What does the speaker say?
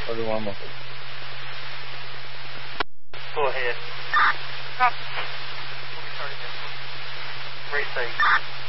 Everyone look. Go ahead. We'll be starting this one. Race 8.